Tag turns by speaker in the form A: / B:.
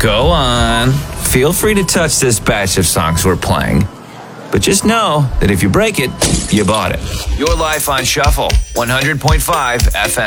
A: Go on. Feel free to touch this batch of songs we're playing. But just know that if you break it, you bought it. Your life on Shuffle, 100.5 FM.